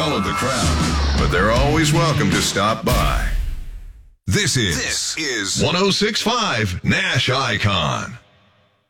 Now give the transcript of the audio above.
follow the crowd, but they're always welcome to stop by. This is 106.5 Nash Icon.